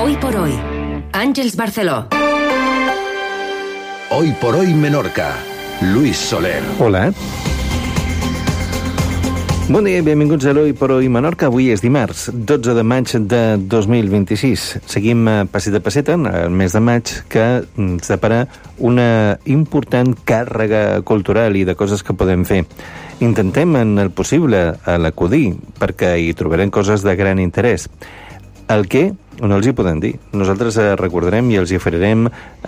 Hoy por hoy, Àngels Barceló. Hoy por hoy Menorca, Luis Soler. Hola. Bon dia i benvinguts a l'Hoy por Hoy Menorca. Avui és dimarts, 12 de maig de 2026. Seguim passet a passeta, el mes de maig, que ens depara una important càrrega cultural i de coses que podem fer. Intentem, en el possible, a l'acudir, perquè hi trobarem coses de gran interès. El què no els hi podem dir. Nosaltres recordarem i els hi oferirem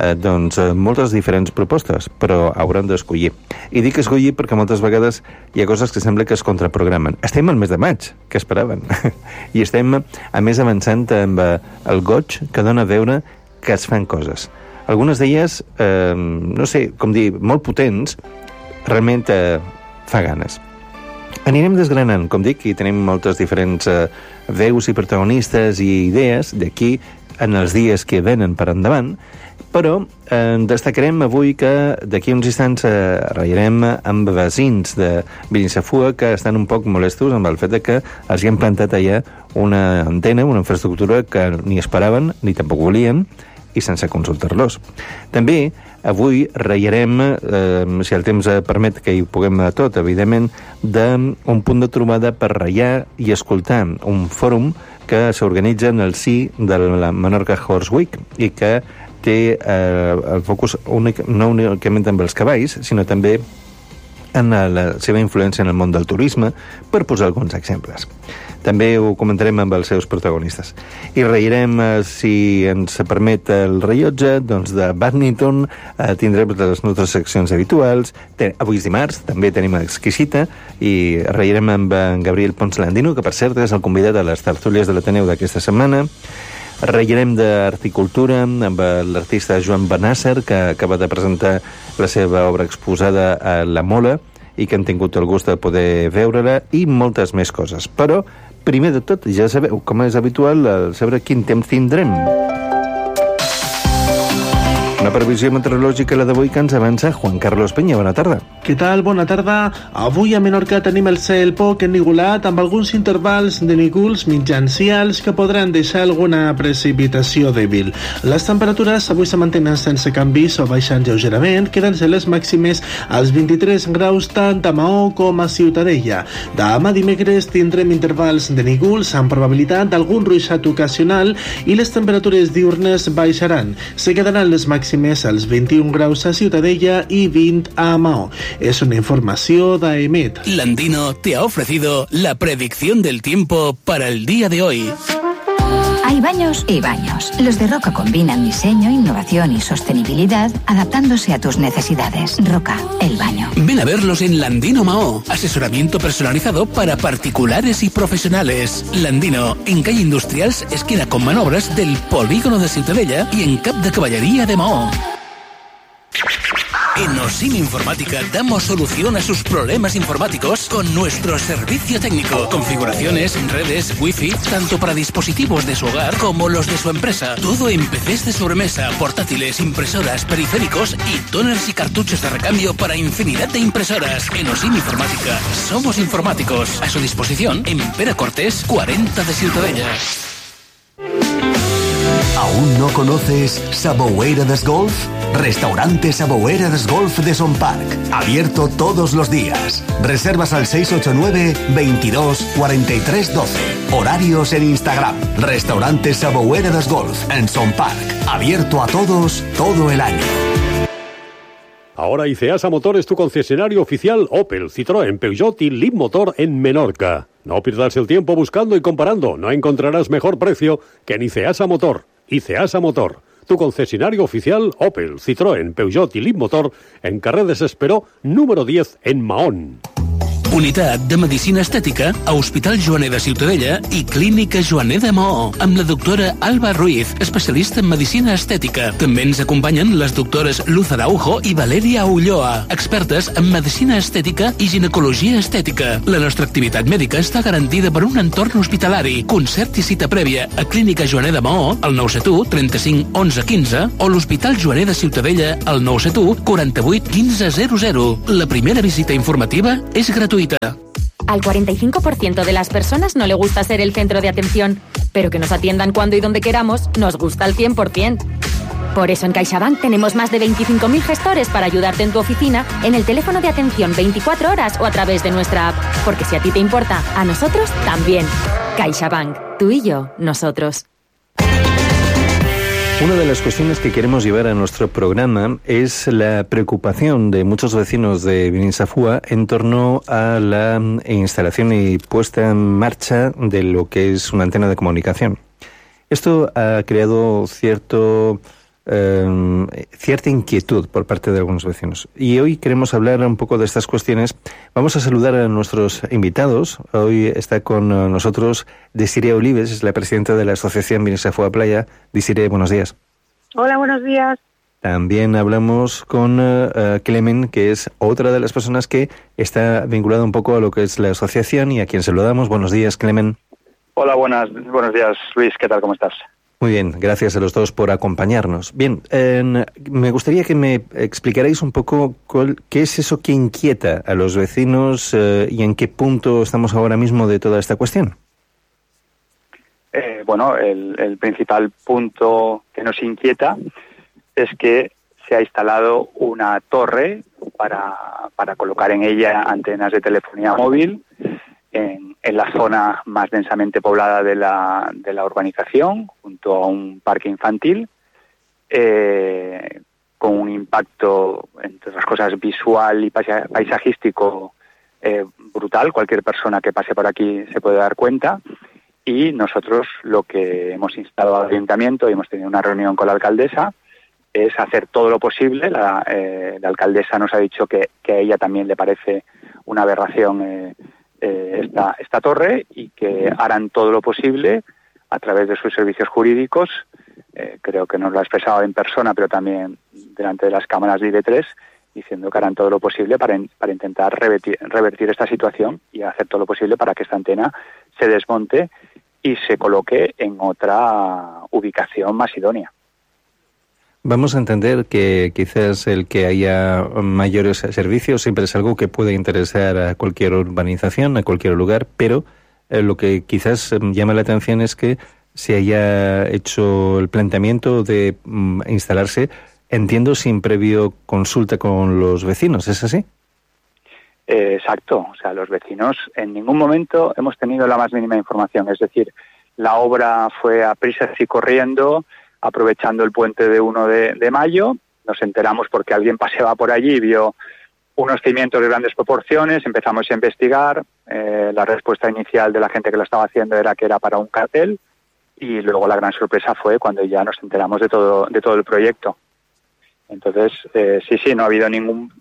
moltes diferents propostes, però hauran d'escollir. I dic escollir perquè moltes vegades hi ha coses que sembla que es contraprogramen. Estem al mes de maig, què esperaven? I estem, a més, avançant amb el goig que dona a veure que es fan coses. Algunes d'elles, no sé com dir, molt potents, realment fa ganes. Anirem desgranant, com dic, i tenim moltes diferents veus i protagonistes i idees d'aquí en els dies que venen per endavant, però destacarem avui que d'aquí uns instants ratllarem amb veïns de Binisafua que estan un poc molestos amb el fet de que els hi han plantat allà una antena, una infraestructura que ni esperaven ni tampoc volien, i sense consultar-los. També avui ratllarem, si el temps permet que hi puguem tot, evidentment, d'un punt de trobada per ratllar i escoltar un fòrum que s'organitza en el si de la Menorca Horse Week i que té el focus no únicament amb els cavalls, sinó també en la seva influència en el món del turisme, per posar alguns exemples. També ho comentarem amb els seus protagonistes. I ratllarem, si ens permet el rellotge, doncs de bàdminton, tindrem les nostres seccions habituals. Avui és dimarts, també tenim Exquisita, i ratllarem amb en Gabriel Pons Landino, que per cert és el convidat a les tertúlies de l'Ateneu d'aquesta setmana. Ratllarem d'horticultura amb l'artista Joan Benàsser, que acaba de presentar la seva obra exposada a La Mola i que han tingut el gust de poder veure-la, i moltes més coses. Però, primer de tot, ja sabeu, com és habitual, saber quin temps tindrem. Una previsió meteorològica, la d'avui, que ens avança Juan Carlos Peña. Bona tarda. Què tal? Bona tarda. Avui a Menorca tenim el cel poc ennuvolat amb alguns intervals de núvols mitjans i alts que podran deixar alguna precipitació dèbil. Les temperatures avui se mantenen sense canvis o baixant lleugerament, quedant-se les màximes als 23 graus tant a Maó com a Ciutadella. Demà dimecres tindrem intervals de núvols amb probabilitat d'algun ruixat ocasional i les temperatures diurnes baixaran. Se quedaran les màximes als 21 graus a Ciutadella y 20 a Maó. Es una información de EMET. Landino te ha ofrecido la predicción del tiempo para el día de hoy. Hay baños y baños. Los de Roca combinan diseño, innovación y sostenibilidad, adaptándose a tus necesidades. Roca, el baño. Ven a verlos en Landino Maó. Asesoramiento personalizado para particulares y profesionales. Landino, en calle Industrials, esquina con Manobras del Polígono de Ciutadella y en Cap de Caballería de Maó. En Osim Informática damos solución a sus problemas informáticos con nuestro servicio técnico. Configuraciones, redes, wifi, tanto para dispositivos de su hogar como los de su empresa. Todo en PCs de sobremesa, portátiles, impresoras, periféricos y toners y cartuchos de recambio para infinidad de impresoras. En Osim Informática somos informáticos. A su disposición en Pere Cortés, 40 de Ciutadella. ¿Aún no conoces Saboueras Golf? Restaurante Saboueras Golf de Son Parc. Abierto todos los días. Reservas al 689 22 43 12. Horarios en Instagram. Restaurante Saboueras Golf en Son Parc. Abierto a todos todo el año. Ahora ICEASA Motor es tu concesionario oficial Opel, Citroën, Peugeot y Leapmotor en Menorca. No pierdas el tiempo buscando y comparando. No encontrarás mejor precio que en ICEASA Motor. ICEASA Motor, tu concesionario oficial Opel, Citroën, Peugeot y Leapmotor en carrer Desesperó, número 10 en Mahón. Unitat de Medicina Estètica a Hospital Joaner de Ciutadella i Clínica Joaner de Maó, amb la doctora Alba Ruiz, especialista en Medicina Estètica. També ens acompanyen les doctores Luz Araujo i Valeria Ulloa, expertes en Medicina Estètica i Ginecologia Estètica. La nostra activitat mèdica està garantida per un entorn hospitalari. Concert i cita prèvia a Clínica Joaner de Maó, al 971 35 11 15, o l'Hospital Joaner de Ciutadella, al 971 48 15 00. La primera visita informativa és gratuïta. Al 45% de las personas no le gusta ser el centro de atención, pero que nos atiendan cuando y donde queramos nos gusta al 100%. Por eso en CaixaBank tenemos más de 25.000 gestores para ayudarte en tu oficina, en el teléfono de atención 24 horas o a través de nuestra app. Porque si a ti te importa, a nosotros también. CaixaBank. Tú y yo, nosotros. Una de las cuestiones que queremos llevar a nuestro programa es la preocupación de muchos vecinos de Binisafúa en torno a la instalación y puesta en marcha de lo que es una antena de comunicación. Esto ha creado cierta inquietud por parte de algunos vecinos. Y hoy queremos hablar un poco de estas cuestiones. Vamos a saludar a nuestros invitados. Hoy está con nosotros Desiree Olives, es la presidenta de la Asociación Binisafúa Playa. Desiree, buenos días. Hola, buenos días. También hablamos con Clemen, que es otra de las personas que está vinculada un poco a lo que es la asociación y a quien saludamos. Buenos días, Clemen. Hola, buenos días, Luis. ¿Qué tal? ¿Cómo estás? Muy bien, gracias a los dos por acompañarnos. Bien, me gustaría que me explicarais un poco qué es eso que inquieta a los vecinos y en qué punto estamos ahora mismo de toda esta cuestión. Bueno, el principal punto que nos inquieta es que se ha instalado una torre para colocar en ella antenas de telefonía móvil en la zona más densamente poblada de la urbanización, junto a un parque infantil, con un impacto, entre otras cosas, visual y paisajístico brutal. Cualquier persona que pase por aquí se puede dar cuenta. Y nosotros lo que hemos instado al ayuntamiento, y hemos tenido una reunión con la alcaldesa, es hacer todo lo posible. La alcaldesa nos ha dicho que a ella también le parece una aberración esta torre, y que harán todo lo posible a través de sus servicios jurídicos. Creo que nos lo ha expresado en persona, pero también delante de las cámaras de IB3, diciendo que harán todo lo posible para intentar revertir esta situación y hacer todo lo posible para que esta antena se desmonte y se coloque en otra ubicación más idónea. Vamos a entender que quizás el que haya mayores servicios siempre es algo que puede interesar a cualquier urbanización, a cualquier lugar, pero lo que quizás llama la atención es que se haya hecho el planteamiento de instalarse, entiendo, sin previo consulta con los vecinos, ¿es así? Exacto, o sea, los vecinos en ningún momento hemos tenido la más mínima información, es decir, la obra fue a prisas y corriendo, aprovechando el puente de 1 de mayo, nos enteramos porque alguien paseaba por allí y vio unos cimientos de grandes proporciones, empezamos a investigar, la respuesta inicial de la gente que lo estaba haciendo era que era para un cartel, y luego la gran sorpresa fue cuando ya nos enteramos de todo el proyecto. Entonces, sí, no ha habido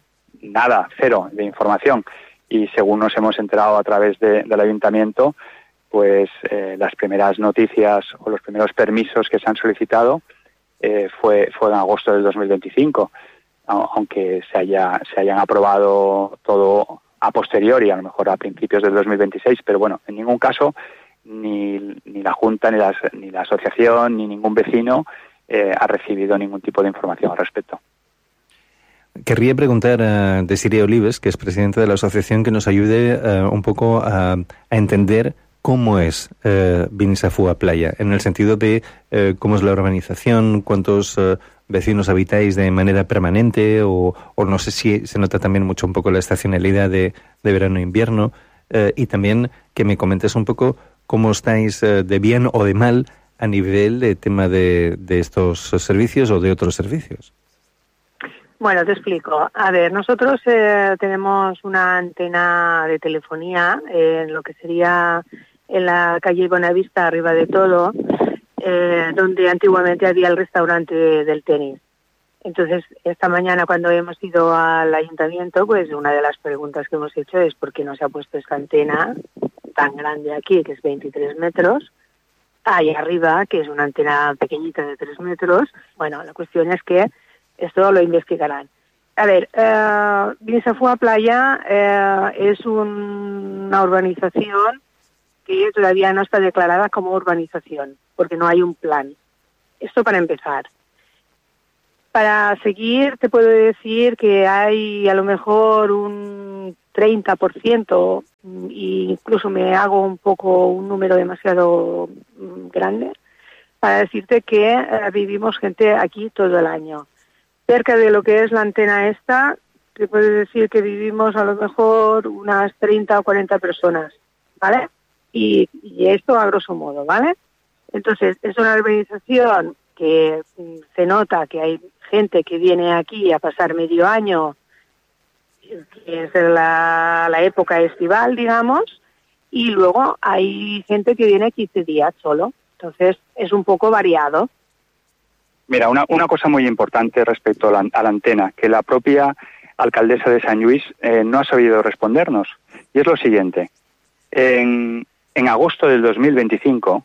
cero de información, y según nos hemos enterado a través del ayuntamiento, pues las primeras noticias o los primeros permisos que se han solicitado fue en agosto del 2025, aunque se hayan aprobado todo a posteriori, a lo mejor a principios del 2026, pero bueno, en ningún caso ni la Junta, ni la asociación, ni ningún vecino ha recibido ningún tipo de información al respecto. Querría preguntar a Desiree Olives, que es presidenta de la asociación, que nos ayude un poco a entender cómo es Binisafúa Playa, en el sentido de cómo es la urbanización, cuántos vecinos habitáis de manera permanente, o no sé si se nota también mucho un poco la estacionalidad de verano e invierno, y también que me comentes un poco cómo estáis de bien o de mal a nivel de tema de estos servicios o de otros servicios. Bueno, te explico. A ver, nosotros tenemos una antena de telefonía en lo que sería en la calle Bonavista, arriba de todo, donde antiguamente había el restaurante del tenis. Entonces, esta mañana cuando hemos ido al ayuntamiento, pues una de las preguntas que hemos hecho es por qué no se ha puesto esta antena tan grande aquí, que es 23 metros, ahí arriba, que es una antena pequeñita de 3 metros. Bueno, la cuestión es que esto lo investigarán. A ver, Binisafúa Playa es una urbanización que todavía no está declarada como urbanización, porque no hay un plan. Esto para empezar. Para seguir, te puedo decir que hay a lo mejor un 30%, e incluso me hago un número demasiado grande, para decirte que vivimos gente aquí todo el año. Cerca de lo que es la antena esta, te puedes decir que vivimos a lo mejor unas 30 o 40 personas, ¿vale? Y esto a grosso modo, ¿vale? Entonces, es una urbanización que se nota que hay gente que viene aquí a pasar medio año, que es la época estival, digamos, y luego hay gente que viene 15 días solo. Entonces, es un poco variado. Mira, una cosa muy importante respecto a la antena, que la propia alcaldesa de Sant Lluís no ha sabido respondernos, y es lo siguiente. En agosto del 2025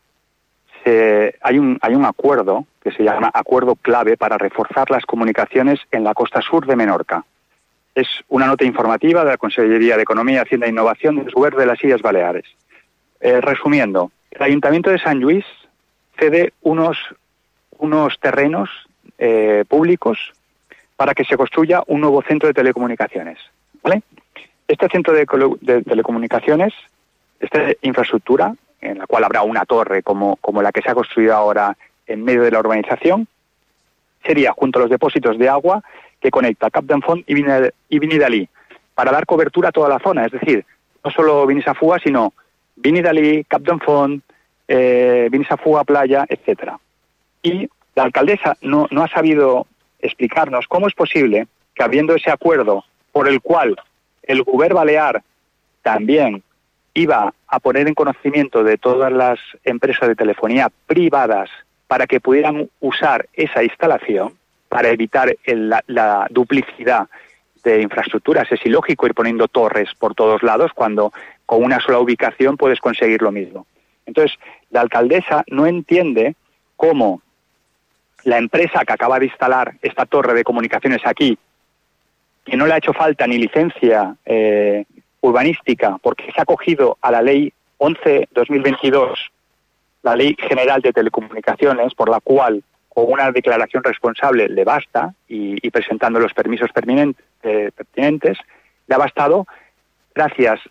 hay un acuerdo que se llama Acuerdo Clave para reforzar las comunicaciones en la costa sur de Menorca. Es una nota informativa de la Consellería de Economía, Hacienda e Innovación del Govern de las Illes Baleares. Resumiendo, el Ayuntamiento de Sant Lluís cede unos terrenos públicos para que se construya un nuevo centro de telecomunicaciones, ¿vale? Este centro de telecomunicaciones, esta infraestructura, en la cual habrá una torre como la que se ha construido ahora en medio de la urbanización, sería junto a los depósitos de agua que conecta Cap d'en Font y Vinidalí, para dar cobertura a toda la zona, es decir, no solo Binisafua, sino Vinidalí, Cap d'en Font, Binisafua, Playa, etcétera. Y la alcaldesa no ha sabido explicarnos cómo es posible que, habiendo ese acuerdo por el cual el Govern Balear también iba a poner en conocimiento de todas las empresas de telefonía privadas para que pudieran usar esa instalación para evitar la duplicidad de infraestructuras. Es ilógico ir poniendo torres por todos lados cuando con una sola ubicación puedes conseguir lo mismo. Entonces, la alcaldesa no entiende cómo la empresa que acaba de instalar esta torre de comunicaciones aquí, que no le ha hecho falta ni licencia urbanística, porque se ha acogido a la Ley 11/2022, la Ley General de Telecomunicaciones, por la cual con una declaración responsable le basta, y presentando los permisos pertinentes, le ha bastado, gracias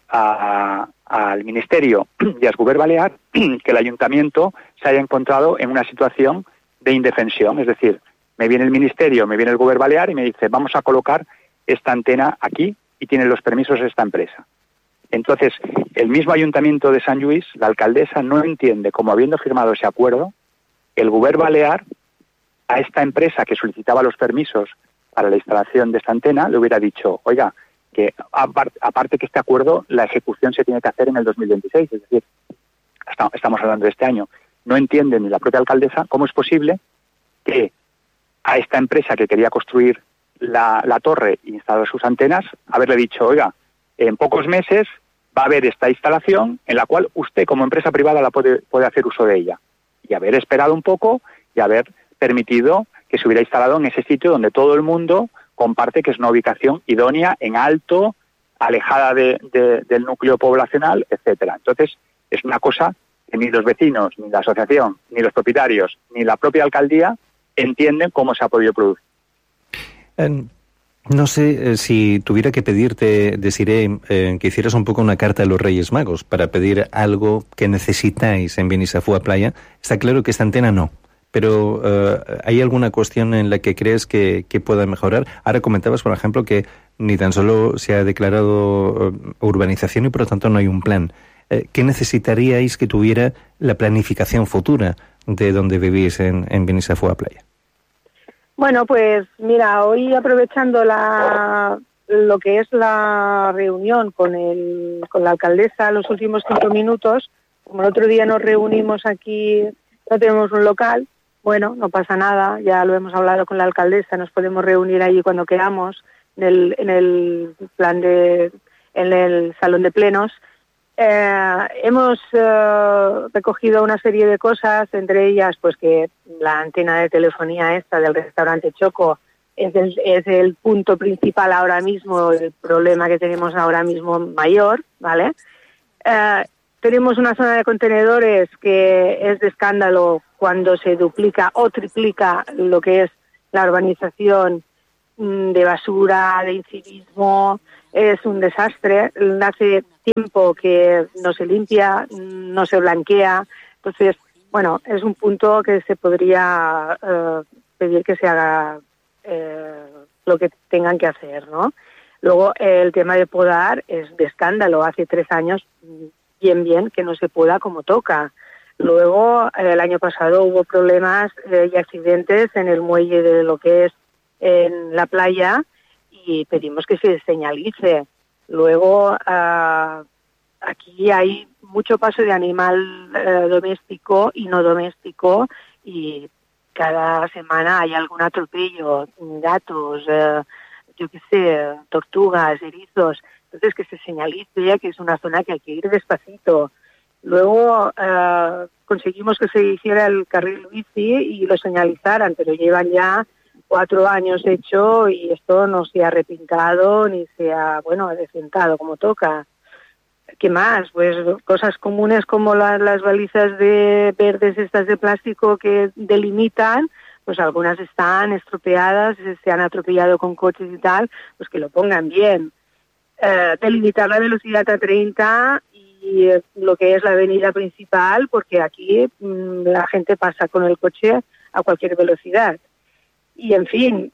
al Ministerio y al Govern Balear, que el Ayuntamiento se haya encontrado en una situación de indefensión. Es decir, me viene el Ministerio, me viene el Govern Balear y me dice, vamos a colocar esta antena aquí y tienen los permisos de esta empresa. Entonces, el mismo Ayuntamiento de Sant Lluís, la alcaldesa, no entiende cómo, habiendo firmado ese acuerdo, el Govern Balear a esta empresa que solicitaba los permisos para la instalación de esta antena le hubiera dicho, oiga, que aparte que este acuerdo, la ejecución se tiene que hacer en el 2026, es decir, estamos hablando de este año. No entiende ni la propia alcaldesa cómo es posible que a esta empresa que quería construir la torre e instalar sus antenas, haberle dicho, oiga, en pocos meses va a haber esta instalación en la cual usted como empresa privada la puede hacer uso de ella. Y haber esperado un poco y haber permitido que se hubiera instalado en ese sitio donde todo el mundo comparte que es una ubicación idónea, en alto, alejada del núcleo poblacional, etcétera. Entonces, es una cosa que ni los vecinos, ni la asociación, ni los propietarios, ni la propia alcaldía entienden cómo se ha podido producir. No sé si tuviera que pedirte, Desiré, que hicieras un poco una carta a los Reyes Magos para pedir algo que necesitáis en Binisafua Playa. Está claro que esta antena no, pero ¿hay alguna cuestión en la que crees que pueda mejorar? Ahora comentabas, por ejemplo, que ni tan solo se ha declarado urbanización y por lo tanto no hay un plan. ¿Qué necesitaríais que tuviera la planificación futura de donde vivís en Binisafua Playa? Bueno, pues mira, hoy aprovechando lo que es la reunión con la alcaldesa, los últimos 5 minutos, como el otro día nos reunimos aquí, no tenemos un local, bueno, no pasa nada, ya lo hemos hablado con la alcaldesa, nos podemos reunir allí cuando queramos, en el salón de plenos. Hemos recogido una serie de cosas, entre ellas pues que la antena de telefonía esta del restaurante Choco es el punto principal ahora mismo, el problema que tenemos ahora mismo mayor, ¿vale? Tenemos una zona de contenedores que es de escándalo cuando se duplica o triplica lo que es la urbanización de basura, de incivismo, es un desastre. Hace tiempo que no se limpia, no se blanquea. Entonces, bueno, es un punto que se podría pedir que se haga lo que tengan que hacer, ¿no? Luego, el tema de podar es de escándalo. Hace 3 años, bien, que no se poda como toca. Luego, el año pasado hubo problemas y accidentes en el muelle de lo que es en la playa y pedimos que se señalice. Luego, aquí hay mucho paso de animal doméstico y no doméstico y cada semana hay algún atropello, gatos, yo qué sé, tortugas, erizos. Entonces, que se señalice que es una zona que hay que ir despacito. Luego conseguimos que se hiciera el carril bici y lo señalizaran, pero llevan ya 4 años hecho y esto no se ha repintado ni se ha, decentado como toca. ¿Qué más? Pues cosas comunes como las balizas verdes estas de plástico que delimitan, pues algunas están estropeadas, se han atropellado con coches y tal, pues que lo pongan bien. Delimitar la velocidad a 30 y lo que es la avenida principal, porque aquí la gente pasa con el coche a cualquier velocidad. Y en fin,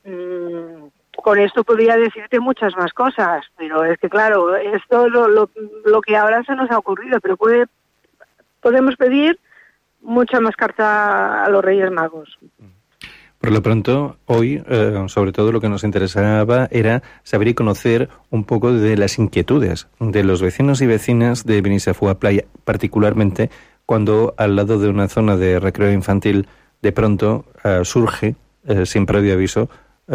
con esto podría decirte muchas más cosas, pero es que claro, esto lo que ahora se nos ha ocurrido, pero podemos pedir mucha más carta a los Reyes Magos. Por lo pronto, hoy, sobre todo lo que nos interesaba era saber y conocer un poco de las inquietudes de los vecinos y vecinas de Benissafua Playa, particularmente cuando al lado de una zona de recreo infantil de pronto surge, sin previo aviso,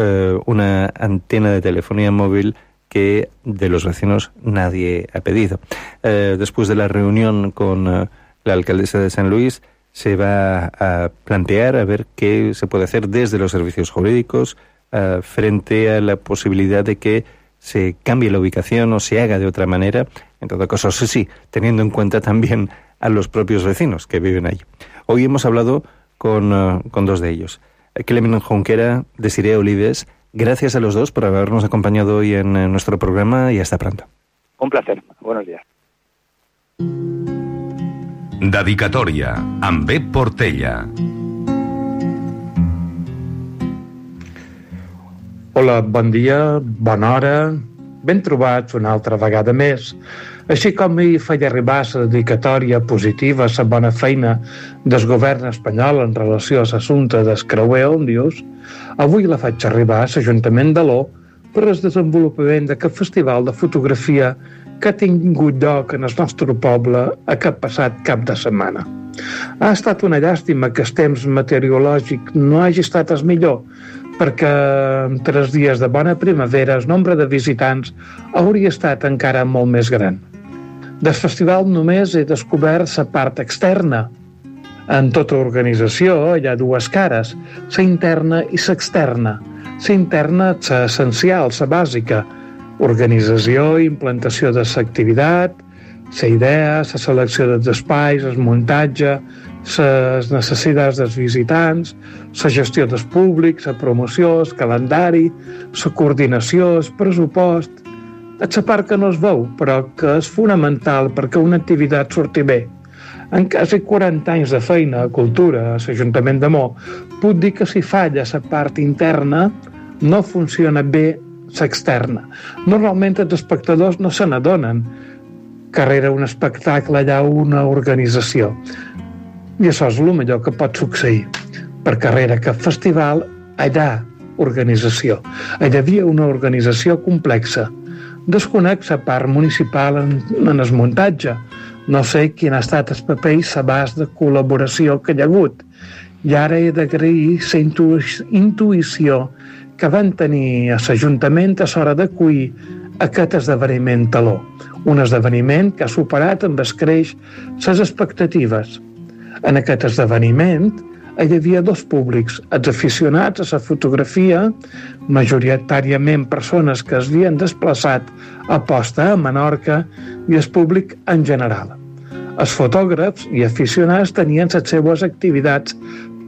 una antena de telefonía móvil que de los vecinos nadie ha pedido. Después de la reunión con la alcaldesa de San Luis, se va a plantear a ver qué se puede hacer desde los servicios jurídicos frente a la posibilidad de que se cambie la ubicación o se haga de otra manera. En todo caso, sí, teniendo en cuenta también a los propios vecinos que viven allí. Hoy hemos hablado con 2 de ellos. Clement Junquera, Desiree Olives, gracias a los 2 por habernos acompañado hoy en nuestro programa y hasta pronto. Un placer. Buenos días. Dedicatòria, amb Pep Portella. Hola, bon dia, bona hora, ben trobats una altra vegada més. Així com hi feia arribar la dedicatòria positiva a la bona feina del govern espanyol en relació a l'assumpte del creuer Òmnius, avui la faig arribar a l'Ajuntament d'Aló per el desenvolupament d'aquest festival de fotografia que ha tingut lloc en el nostre poble aquest passat cap de setmana. Ha estat una llàstima que el temps meteorològic no hagi estat el millor, perquè en 3 dies de bona primavera el nombre de visitants hauria estat encara molt més gran. Del festival només he descobert la part externa. En tota organització hi ha 2 cares, la interna i l'externa. La interna és l'essencial, la bàsica, organització i implantació de l'activitat, la idea, la selecció dels espais, el muntatge, les necessitats dels visitants, la gestió dels públics, la promoció, el calendari, la coordinació, el pressupost. És la part que no es veu, però que és fonamental perquè una activitat surti bé. En quasi 40 anys de feina a cultura a l'Ajuntament de Mó, puc dir que si falla la part interna, no funciona bé l'externa. Normalment els espectadors no se n'adonen que darrere un espectacle hi ha una organització. I això és el millor que pot succeir, perquè darrere aquest festival hi ha organització. Hi havia una organització complexa. Desconec la part municipal en el muntatge. No sé quin ha estat el paper i l'abast de col·laboració que hi ha hagut. I ara he d'agrair la intuïció que van tenir a l'Ajuntament a l'hora d'acollir aquest esdeveniment taló. Un esdeveniment que ha superat amb escreix les expectatives. En aquest esdeveniment hi havia 2 públics, els aficionats a la fotografia, majoritàriament persones que es havien desplaçat a posta a Menorca, i el públic en general. Els fotògrafs i aficionats tenien les seues activitats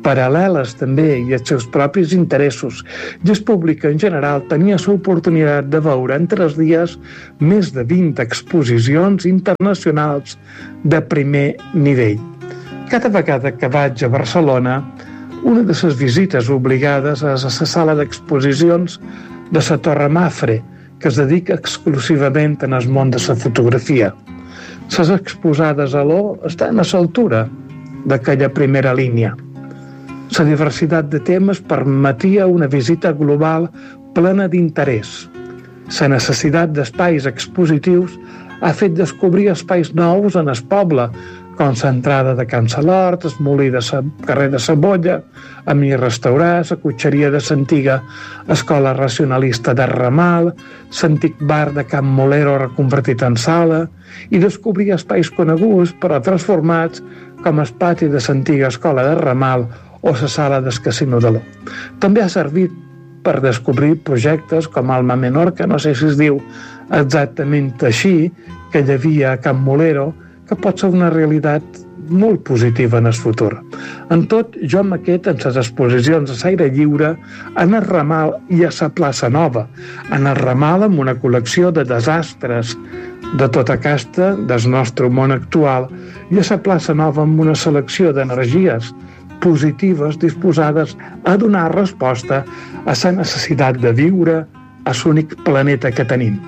paral·leles també i els seus propis interessos, i el públic en general tenia l'oportunitat de veure en 3 dies més de 20 exposicions internacionals de primer nivell. Cada vegada que vaig a Barcelona, una de les visites obligades és a la sala d'exposicions de la Torre Mafre, que es dedica exclusivament en el món de la fotografia. Les exposades a l'O estan a l'altura d'aquella primera línia. La diversitat de temes permetia una visita global plena d'interès. La necessitat d'espais expositius ha fet descobrir espais nous en el poble, com l'entrada de Can Salort, el molí de carrer de Sabolla, el mini-restaurant, la cotxeria de l'antiga escola racionalista de Ramal, l'antic bar de Can Molero reconvertit en sala, i descobrir espais coneguts però transformats com el pati de l'antiga escola de Ramal o la sala del Casino de l'O. També ha servit per descobrir projectes com Alma Menorca, no sé si es diu exactament així, que hi havia a Can Molero, que pot ser una realitat molt positiva en el futur. En tot, jo m'aquest en les exposicions a l'aire lliure, en el Ramal i a la plaça Nova. En el Ramal amb una col·lecció de desastres de tota casta del nostre món actual i a la plaça Nova amb una selecció d'energies positives disposades a donar resposta a la necessitat de viure a l'únic planeta que tenim.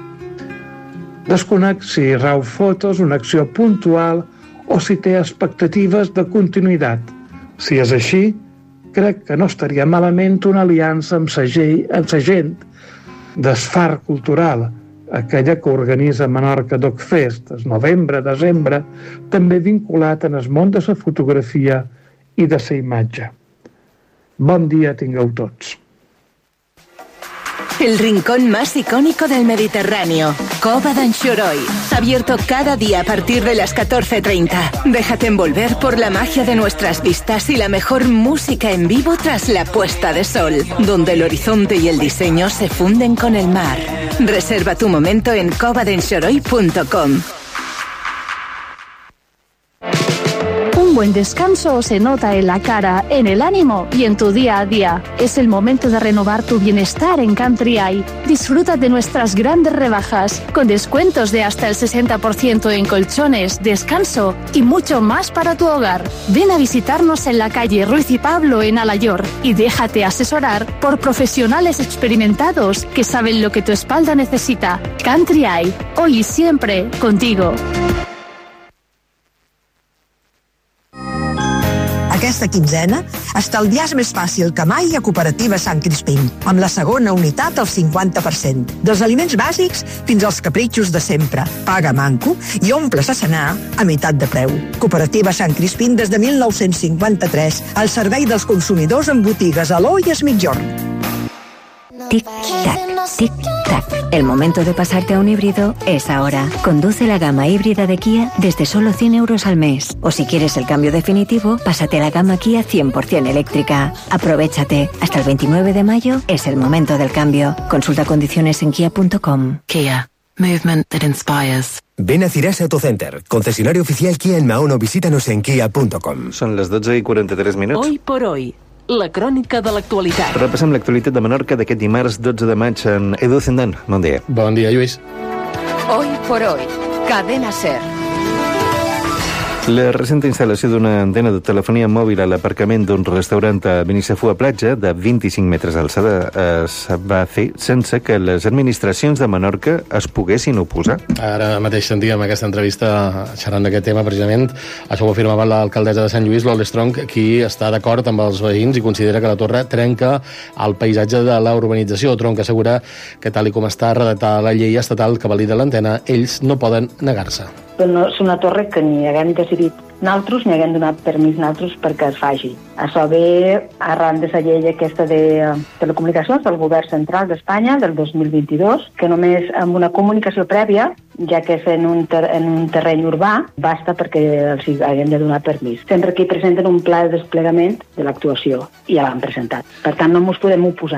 Desconec si rau fotos una acció puntual o si té expectatives de continuïtat. Si és així, crec que no estaria malament una aliança amb la gent d'Esfar Cultural, aquella que organitza Menorca Doc Fest, el novembre-desembre, també vinculat en el món de la fotografia i de la imatge. Bon dia tingueu tots. El rincón más icónico del Mediterráneo, Cova d'Anxoroi. Abierto cada día a partir de las 14:30. Déjate envolver por la magia de nuestras vistas y la mejor música en vivo tras la puesta de sol, donde el horizonte y el diseño se funden con el mar. Reserva tu momento en covadenxoroi.com. Un buen descanso se nota en la cara, en el ánimo y en tu día a día. Es el momento de renovar tu bienestar en Country Eye. Disfruta de nuestras grandes rebajas, con descuentos de hasta el 60% en colchones, descanso y mucho más para tu hogar. Ven a visitarnos en la calle Ruiz y Pablo en Alayor y déjate asesorar por profesionales experimentados que saben lo que tu espalda necesita. Country Eye, hoy y siempre contigo. Aquesta quinzena, estalviar és més fàcil que mai a Cooperativa Sant Crispín, amb la segona unitat al 50%. Dels aliments bàsics fins als capritxos de sempre. Paga manco i omples a cenar a meitat de preu. Cooperativa Sant Crispín des de 1953, al servei dels consumidors en botigues a l'O i a Migjorn. Tic-tac, tic-tac. El momento de pasarte a un híbrido es ahora. Conduce la gama híbrida de Kia desde solo 100 euros al mes. O si quieres el cambio definitivo, pásate a la gama Kia 100% eléctrica. Aprovéchate. Hasta el 29 de mayo es el momento del cambio. Consulta condiciones en kia.com. Kia. Movement that inspires. Ven a Cirasa Autocenter, concesionario oficial Kia en Mahón o visítanos en kia.com. Són les 12:43 minuts. Hoy por hoy. La crònica de l'actualitat. Repassem l'actualitat de Menorca d'aquest dimarts 12 de maig en Edu Zendán. Bon dia. Bon dia, Lluís. Hoy por hoy, Cadena SER. La recent instal·lació d'una antena de telefonia mòbil a l'aparcament d'un restaurant a Benissafua Platja, de 25 metres d'alçada, es va fer sense que les administracions de Menorca es poguessin oposar. Ara mateix sentíem aquesta entrevista xerrant d'aquest tema, precisament. Això ho afirmava l'alcaldessa de Sant Lluís, Lola Strong, qui està d'acord amb els veïns i considera que la torre trenca el paisatge de la urbanització. Tronc assegura que, tal com està redactada la llei estatal que valida l'antena, ells no poden negar-se. No és una torre que ni haguem decidit nosaltres ni haguem donat permís nosaltres perquè es faci. Això ve arran de la llei aquesta de telecomunicacions del govern central d'Espanya del 2022, que només amb una comunicació prèvia, ja que és en un terreny urbà, basta perquè els haguem de donar permís. Sempre que presenten un pla de desplegament de l'actuació, i ja l'han presentat. Per tant, no ens podem oposar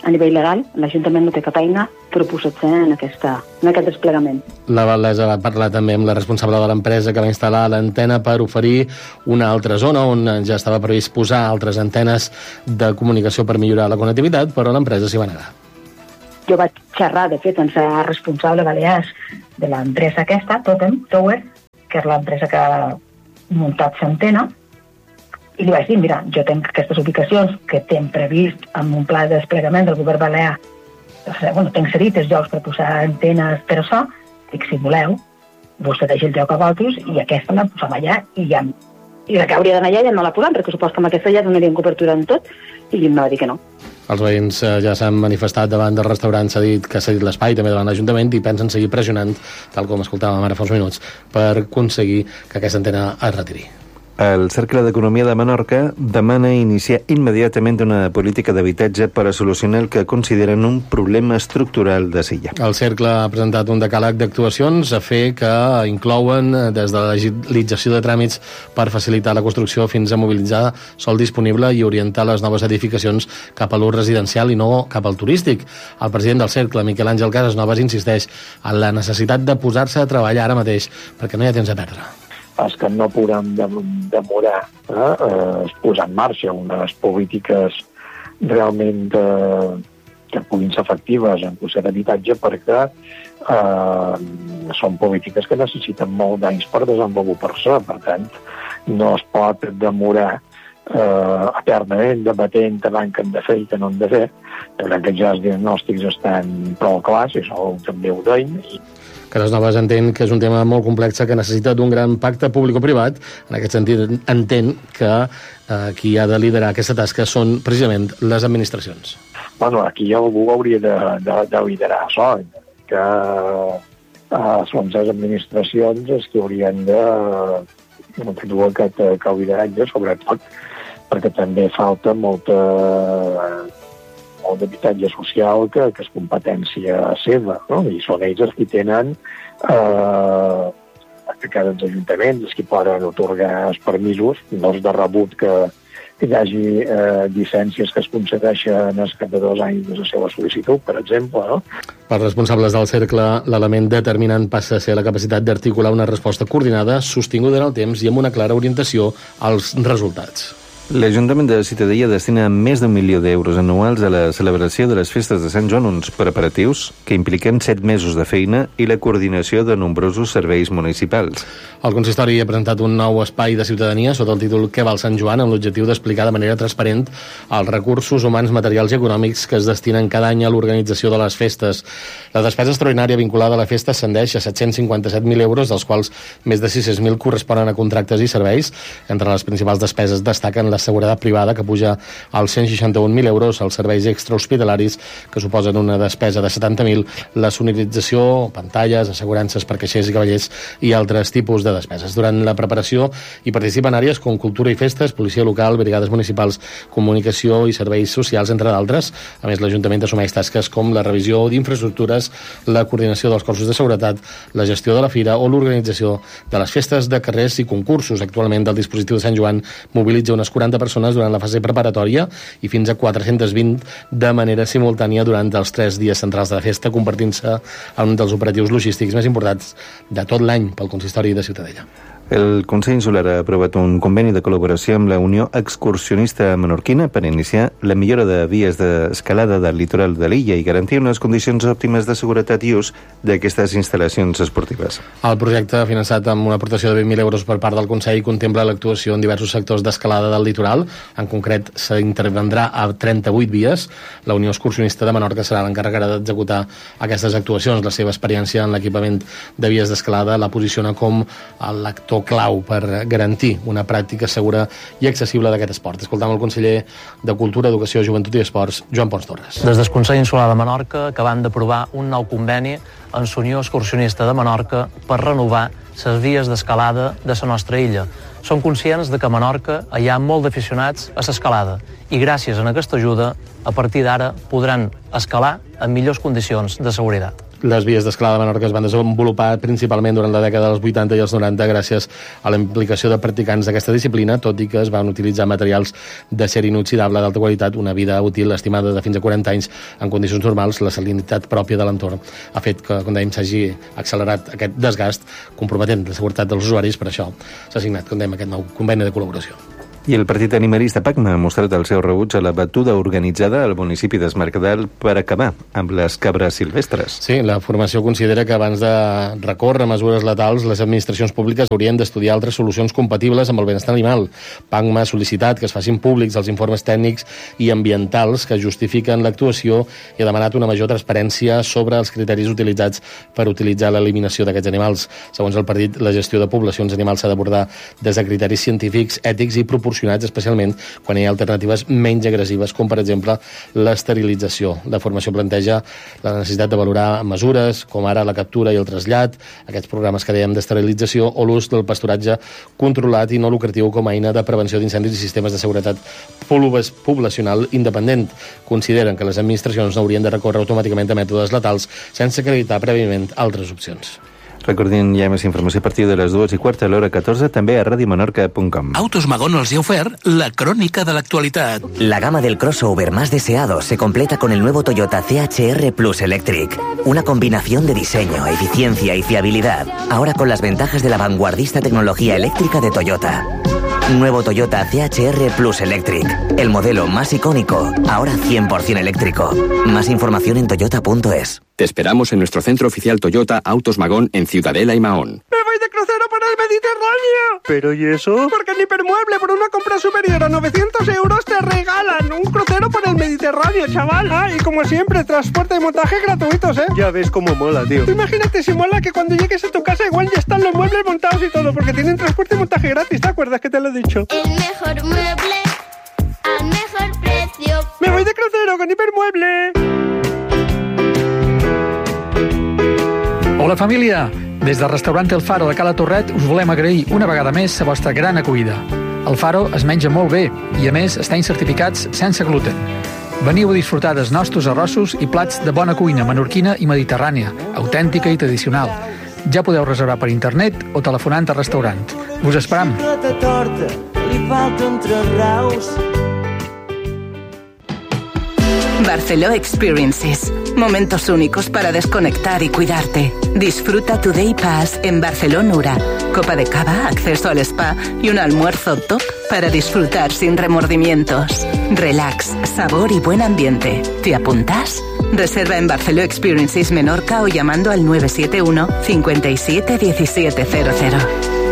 a nivell legal, l'Ajuntament no té cap eina per oposar-se en aquest desplegament. La Val·lesa va parlar també amb la responsable de l'empresa que va instal·lar l'antena per oferir una altra zona on ja estava previst posar altres antenes de comunicació per millorar la connectivitat, però l'empresa s'hi va negar. Jo vaig xerrar, de fet, amb la responsable balears de l'empresa aquesta, Totem Tower, que és l'empresa que ha muntat l'antena, i li vaig dir, mira, jo tenc aquestes ubicacions que tinc previst amb un pla de desplegament del govern balear, tenc cedit els llocs per posar antenes per això, dic, si voleu, vostè deixa el lloc a vosaltres i aquesta la posam allà i ja... I la que hauria d'anar allà ja no la posam, perquè supos que amb aquesta ja donarien cobertura en tot, i em va dir que no. Els veïns ja s'han manifestat davant del restaurant, s'ha dit que s'ha cedit l'espai també davant l'Ajuntament i pensen seguir pressionant, tal com escoltàvem ara fa uns minuts, per aconseguir que aquesta antena es retiri. El Cercle d'Economia de Menorca demana iniciar immediatament una política d'habitatge per a solucionar el que consideren un problema estructural de Silla. El Cercle ha presentat un decàleg d'actuacions a fer que inclouen des de l'agilització de tràmits per facilitar la construcció fins a mobilitzar sol disponible i orientar les noves edificacions cap a l'ús residencial i no cap al turístic. El president del Cercle, Miquel Àngel Casasnovas, insisteix en la necessitat de posar-se a treballar ara mateix perquè no hi ha temps a perdre. És que no podem demorar es posar en marxa unes polítiques realment que puguin ser efectives en qüestió d'habitatge perquè són polítiques que necessiten molt d'anys per desenvolupar-se. Per tant, no es pot demorar eternament debatent davant què hem de fer i què no hem de fer. Jo crec que ja els diagnòstics estan prou clars, i això també ho deim. Casasnovas entén que és un tema molt complex que necessita d'un gran pacte públic-privat. En aquest sentit, entén que qui ha de liderar aquesta tasca són precisament les administracions. Bueno, aquí algú hauria de liderar això, que són les administracions les que haurien de dur aquest lideratge, sobretot perquè també falta molt d'habitatge social que és competència seva, no? I són ells els que tenen que cada ajuntament, els que poden atorgar els permisos, no és de rebut que hi hagi llicències que es concedeixen cada 2 anys de la seva sol·licitud, per exemple, no? Per responsables del Cercle, l'element determinant passa a ser la capacitat d'articular una resposta coordinada, sostinguda en el temps i amb una clara orientació als resultats. L'Ajuntament de Ciutadella destina més d'1 milió d'euros anuals a la celebració de les festes de Sant Joan, uns preparatius que impliquen 7 mesos de feina i la coordinació de nombrosos serveis municipals. El consistori ha presentat un nou espai de ciutadania sota el títol Què val Sant Joan, amb l'objectiu d'explicar de manera transparent els recursos humans, materials i econòmics que es destinen cada any a l'organització de les festes. La despesa extraordinària vinculada a la festa ascendeix a 757.000 euros, dels quals més de 600.000 corresponen a contractes i serveis. Entre les principals despeses destaquen la seguretat privada, que puja als 161.000 euros, els serveis extrahospitalaris, que suposen una despesa de 70.000, la sonorització, pantalles, assegurances per caixers i cavallers i altres tipus de despeses. Durant la preparació hi participen àrees com cultura i festes, policia local, brigades municipals, comunicació i serveis socials, entre d'altres. A més, l'Ajuntament assumeix tasques com la revisió d'infraestructures, la coordinació dels cossos de seguretat, la gestió de la fira o l'organització de les festes de carrers i concursos. Actualment, el dispositiu de Sant Joan mobilitza unes 40 persones durant la fase preparatòria i fins a 420 de manera simultània durant els 3 dies centrals de la festa, convertint-se en un dels operatius logístics més importants de tot l'any pel consistori de Ciutadella. El Consell Insular ha aprovat un conveni de col·laboració amb la Unió Excursionista Menorquina per iniciar la millora de vies d'escalada del litoral de l'illa i garantir unes condicions òptimes de seguretat i ús d'aquestes instal·lacions esportives. El projecte, finançat amb una aportació de 20.000 euros per part del Consell, contempla l'actuació en diversos sectors d'escalada del litoral. En concret, s'intervendrà a 38 vies. La Unió Excursionista de Menorca serà l'encarregada d'executar aquestes actuacions. La seva experiència en l'equipament de vies d'escalada la posiciona com l'actor clau per garantir una pràctica segura i accessible d'aquest esport. Escoltam el conseller de Cultura, Educació, Joventut i Esports, Joan Pons Torres. Des del Consell Insular de Menorca acaben d'aprovar un nou conveni amb la Unió Excursionista de Menorca per renovar les vies d'escalada de la nostra illa. Som conscients de que a Menorca hi ha molt d'aficionats a l'escalada i gràcies a aquesta ajuda, a partir d'ara podran escalar en millors condicions de seguretat. Les vies d'escalada a Menorca es van desenvolupar principalment durant la dècada dels 80 i els 90 gràcies a la implicació de practicants d'aquesta disciplina, tot i que es van utilitzar materials d'acer inoxidable d'alta qualitat. Una vida útil estimada de fins a 40 anys en condicions normals. La salinitat pròpia de l'entorn ha fet que, com dèiem, s'hagi accelerat aquest desgast, comprometent la seguretat dels usuaris. Per això s'ha signat, com dèiem, aquest nou conveni de col·laboració. I el partit animalista PACMA ha mostrat el seu rebuig a la batuda organitzada al municipi d'Es Mercadal per acabar amb les cabres silvestres. Sí, la formació considera que abans de recórrer mesures letals, les administracions públiques haurien d'estudiar altres solucions compatibles amb el benestar animal. PACMA ha sol·licitat que es facin públics els informes tècnics i ambientals que justifiquen l'actuació i ha demanat una major transparència sobre els criteris utilitzats per utilitzar l'eliminació d'aquests animals. Segons el partit, la gestió de poblacions animals s'ha d'abordar des de criteris científics, ètics i proporcionats, especialment quan hi ha alternatives menys agressives, com per exemple l'esterilització. La formació planteja la necessitat de valorar mesures, com ara la captura i el trasllat, aquests programes que dèiem d'esterilització o l'ús del pasturatge controlat i no lucratiu com a eina de prevenció d'incendis i sistemes de seguretat poblacional independent. Consideren que les administracions no haurien de recórrer automàticament a mètodes letals sense acreditar prèviament altres opcions. Recordin, hi ha més informació a partir de les 2:15 a l'hora 14, també a radiomenorca.com. Autos Magón els ha ofert la crònica de l'actualitat. La gama del crossover más deseado se completa con el nuevo Toyota CHR Plus Electric. Una combinación de diseño, eficiencia y fiabilidad. Ahora con las ventajas de la vanguardista tecnología eléctrica de Toyota. Nuevo Toyota CHR Plus Electric. El modelo más icónico, ahora 100% eléctrico. Más información en toyota.es. Te esperamos en nuestro centro oficial Toyota Autos Magón en Ciudadela y Mahón. ¡Me voy de crucero por el Mediterráneo! ¿Pero y eso? Porque en Hipermueble, por una compra superior a 900 euros, te regalan un crucero por el Mediterráneo, chaval. Ah, y como siempre, transporte y montaje gratuitos, ¿eh? Ya ves cómo mola, tío. Imagínate si mola que cuando llegues a tu casa igual ya están los muebles montados y todo, porque tienen transporte y montaje gratis, ¿te acuerdas que te lo he dicho? El mejor mueble al mejor precio. ¡Me voy de crucero con Hipermueble! Hola família! Des del restaurant El Faro de Cala Torret us volem agrair una vegada més la vostra gran acollida. El Faro es menja molt bé i a més estem certificats sense gluten. Veniu a disfrutar dels nostres arrossos i plats de bona cuina menorquina i mediterrània, autèntica i tradicional. Ja podeu reservar per internet o telefonant al restaurant. Us esperam! Barceló Experiences. Momentos únicos para desconectar y cuidarte. Disfruta tu Day Pass en Barcelonura. Copa de cava, acceso al spa y un almuerzo top para disfrutar sin remordimientos. Relax, sabor y buen ambiente. ¿Te apuntas? Reserva en Barceló Experiences Menorca o llamando al 971 57 1700.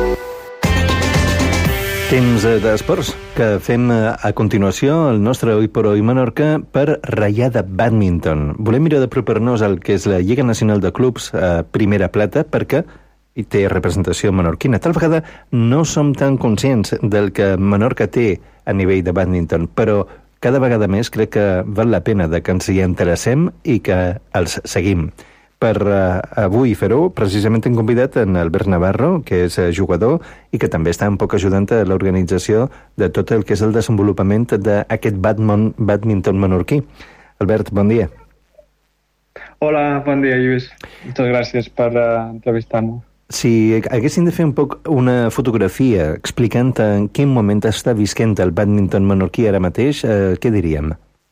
Temps d'esports, que fem a continuació el nostre Hoy por Hoy Menorca per ratllada bàdminton. Volem mirar de propar-nos al que és la Lliga Nacional de Clubs Primera Plata perquè hi té representació menorquina. Tal vegada no som tan conscients del que Menorca té a nivell de bàdminton, però cada vegada més crec que val la pena de que ens hi interessem i que els seguim. Per avui fer-ho, precisament hem convidat en Albert Navarro, que és jugador i que també està un poc ajudant a l'organització de tot el que és el desenvolupament d'aquest bàdminton menorquí. Albert, bon dia. Hola, bon dia, Lluís. Moltes gràcies per entrevistar-me. Si haguéssim de fer un poc una fotografia explicant en quin moment està visquent el bàdminton menorquí ara mateix, què diríem?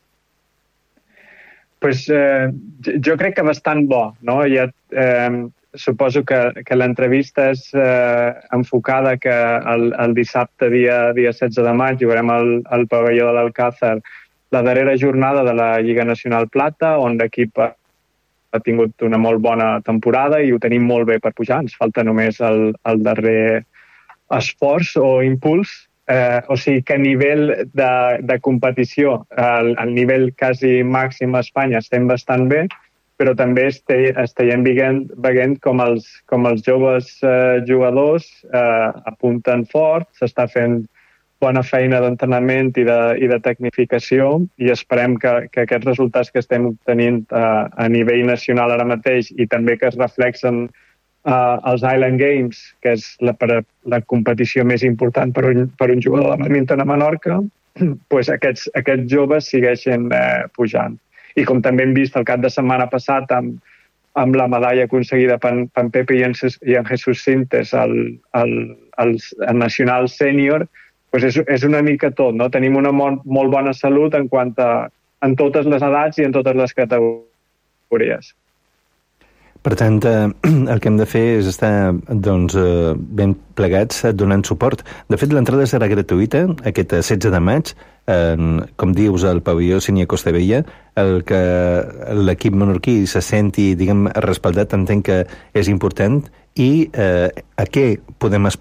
Pues, jo crec que bastant bo, no? Ja, suposo que l'entrevista és enfocada que el dissabte, dia 16 de maig, jugarem al pavelló de l'Alcázar la darrera jornada de la Lliga Nacional Plata, on l'equip ha tingut una molt bona temporada i ho tenim molt bé per pujar. Ens falta només el darrer esforç o impuls. O sigui que a nivell de competició, al nivell quasi màxim a Espanya estem bastant bé, però també estem veient com els joves jugadors apunten fort, s'està fent bona feina d'entrenament i de tecnificació i esperem que aquests resultats que estem obtenint a nivell nacional ara mateix i també que es reflexen als Island Games, que és la competició més important per un jugador de bàdminton a Menorca, pues aquests joves segueixen pujant. I com també hem vist el cap de setmana passat amb amb la medalla aconseguida per en Pepe i en Jesús Sintes al nacional sènior, doncs és una mica tot, no? Tenim una molt bona salut en totes les edats i en totes les categories. Per tant, el que hem de fer és estar ben plegats donant suport. De fet, l'entrada serà gratuïta aquest 16 de maig, com dius, al pavelló Sínia Costabella. El que l'equip menorquí se senti, diguem, respaldat, entenc que és important. I a què podem